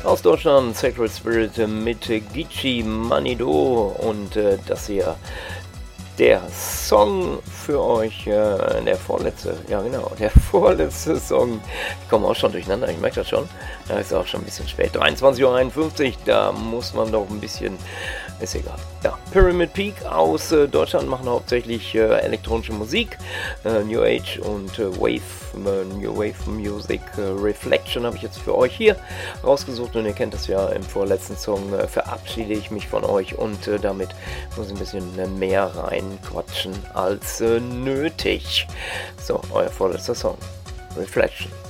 Aus Deutschland, Sacred Spirit mit Geechee Manitou und das hier der Song für euch, der vorletzte Song. Ich komme auch schon durcheinander, ich merke das schon. Da ist auch schon ein bisschen spät. 23:51 Uhr, da muss man doch ein bisschen, ist egal. Ja, Pyramid Peak aus Deutschland machen hauptsächlich elektronische Musik, New Age und New Wave Music. Reflection habe ich jetzt für euch hier rausgesucht und ihr kennt das ja im vorletzten Song. Verabschiede ich mich von euch und damit muss ich ein bisschen mehr reinquatschen als nötig. So, euer vorletzter Song, Reflection.